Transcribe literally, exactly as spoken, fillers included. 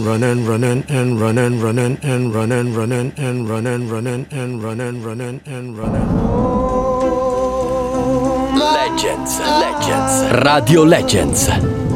Run and run and and run and run and and run and run and and run and run and and run and run and and run and Legends, Legends, Radio Legends.